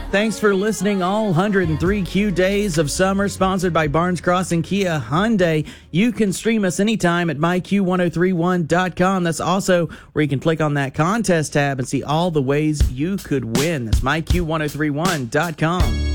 Thanks for listening all 103 Q days of summer, sponsored by Barnes Crossing Kia Hyundai. You can stream us anytime at myQ1031.com. That's also where you can click on that contest tab and see all the ways you could win. That's myQ1031.com.